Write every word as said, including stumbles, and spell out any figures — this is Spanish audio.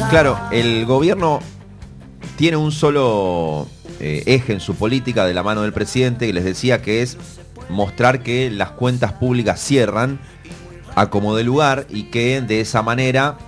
Claro, el gobierno tiene un solo eh, eje en su política de la mano del presidente, que les decía que es mostrar que las cuentas públicas cierran a como de lugar y que de esa manera